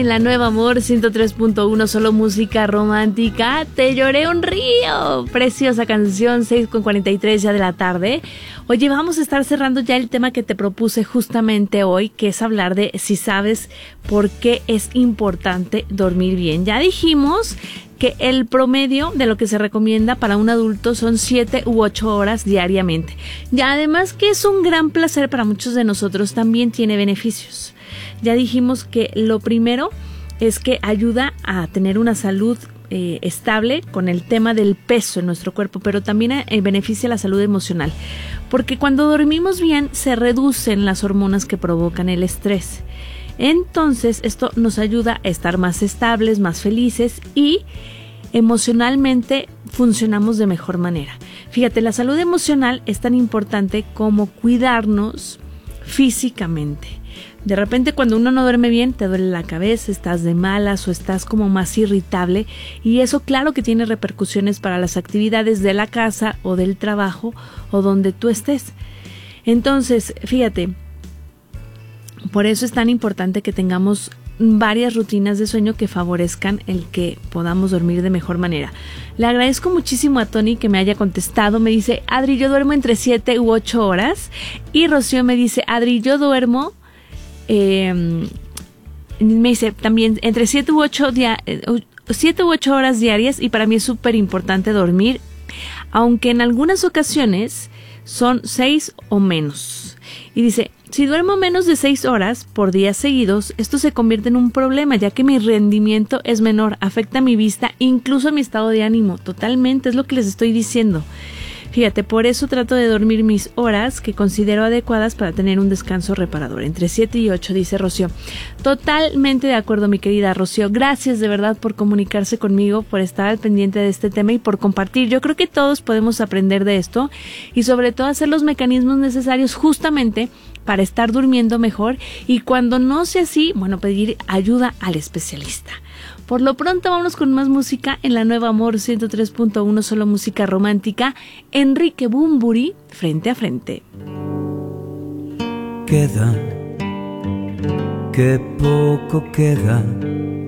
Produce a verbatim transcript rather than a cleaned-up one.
en la Nueva Amor ciento tres punto uno, solo música romántica. Te lloré un río, preciosa canción, seis con cuarenta y tres ya de la tarde. Oye, vamos a estar cerrando ya el tema que te propuse justamente hoy, que es hablar de si sabes por qué es importante dormir bien. Ya dijimos que el promedio de lo que se recomienda para un adulto son siete u ocho horas diariamente. Y además que es un gran placer para muchos de nosotros, también tiene beneficios. Ya dijimos que lo primero es que ayuda a tener una salud eh, estable con el tema del peso en nuestro cuerpo, pero también eh, beneficia la salud emocional, porque cuando dormimos bien se reducen las hormonas que provocan el estrés. Entonces esto nos ayuda a estar más estables, más felices y emocionalmente funcionamos de mejor manera. Fíjate, la salud emocional es tan importante como cuidarnos físicamente. De repente cuando uno no duerme bien, te duele la cabeza, estás de malas o estás como más irritable, y eso claro que tiene repercusiones para las actividades de la casa o del trabajo o donde tú estés. Entonces, fíjate, por eso es tan importante que tengamos varias rutinas de sueño que favorezcan el que podamos dormir de mejor manera. Le agradezco muchísimo a Tony que me haya contestado. Me dice, Adri, yo duermo entre siete u ocho horas. Y Rocío me dice, Adri, yo duermo, eh, me dice también entre siete u ocho horas diarias, y para mí es súper importante dormir, aunque en algunas ocasiones son seis o menos. Y dice, si duermo menos de seis horas por días seguidos, esto se convierte en un problema, ya que mi rendimiento es menor, afecta mi vista, incluso mi estado de ánimo. Totalmente, es lo que les estoy diciendo. Fíjate, por eso trato de dormir mis horas que considero adecuadas para tener un descanso reparador, entre siete y ocho, dice Rocío. Totalmente de acuerdo, mi querida Rocío. Gracias de verdad por comunicarse conmigo, por estar al pendiente de este tema y por compartir. Yo creo que todos podemos aprender de esto y sobre todo hacer los mecanismos necesarios justamente para estar durmiendo mejor, y cuando no sea así, bueno, pedir ayuda al especialista. Por lo pronto vámonos con más música en la Nueva Amor ciento tres punto uno, solo música romántica. Enrique Bunbury, Frente a Frente. Queda, que poco queda